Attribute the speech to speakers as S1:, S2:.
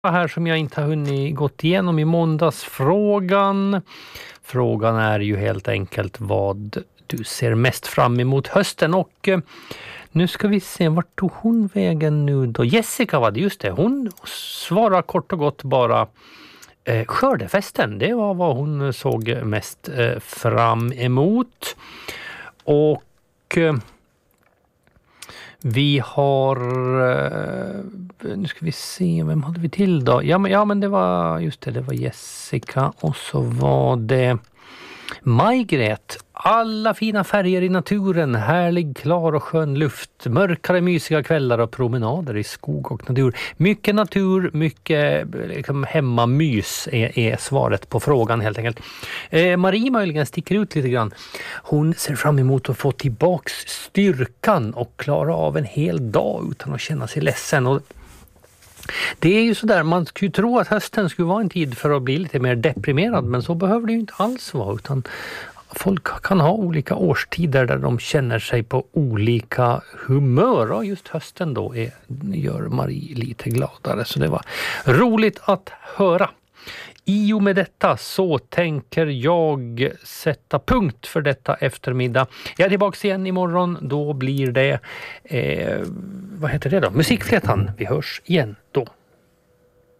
S1: här som jag inte har hunnit gått igenom i måndagsfrågan. Frågan är ju helt enkelt vad du ser mest fram emot hösten, och nu ska vi se, vart tog hon vägen nu då? Jessica var det, just det. Hon svarar kort och gott bara skördefesten. Det var vad hon såg mest fram emot. Och vi har, nu ska vi se, vem hade vi till då? Ja men det var, just det var Jessica, och så var det Maj-Gret. Alla fina färger i naturen, härlig, klar och skön luft, mörkare, mysiga kvällar och promenader i skog och natur, mycket liksom, hemmamys är svaret på frågan helt enkelt. Marie möjligen sticker ut lite grann. Hon ser fram emot att få tillbaks styrkan och klara av en hel dag utan att känna sig ledsen. Och det är ju sådär, man skulle ju tro att hösten skulle vara en tid för att bli lite mer deprimerad, men så behöver det ju inte alls vara, utan folk kan ha olika årstider där de känner sig på olika humör, och just hösten då gör Marie lite gladare, så det var roligt att höra. I och med detta så tänker jag sätta punkt för detta eftermiddag. Jag är tillbaka igen imorgon, då blir det, vad heter det då? Musikflätan. Vi hörs igen då.